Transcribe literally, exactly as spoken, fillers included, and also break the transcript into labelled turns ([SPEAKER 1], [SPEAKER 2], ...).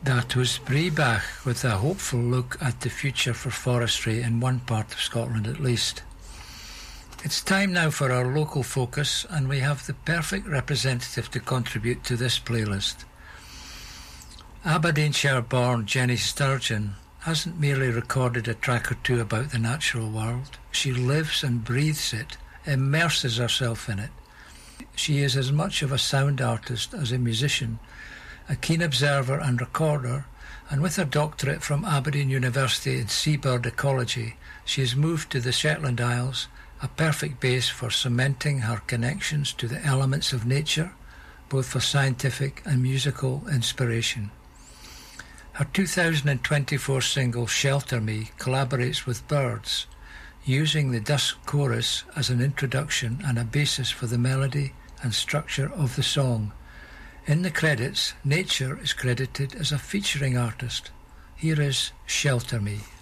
[SPEAKER 1] That was Breabach with a hopeful look at the future for forestry in one part of Scotland at least. It's time now for our local focus, and we have the perfect representative to contribute to this playlist. Aberdeenshire-born Jenny Sturgeon hasn't merely recorded a track or two about the natural world. She lives and breathes it, immerses herself in it. She is as much of a sound artist as a musician, a keen observer and recorder, and with her doctorate from Aberdeen University in seabird ecology, she has moved to the Shetland Isles, a perfect base for cementing her connections to the elements of nature, both for scientific and musical inspiration. Her two thousand twenty-four single Shelter Me collaborates with birds, using the dusk chorus as an introduction and a basis for the melody and structure of the song. In the credits, Nature is credited as a featuring artist. Here is Shelter Me.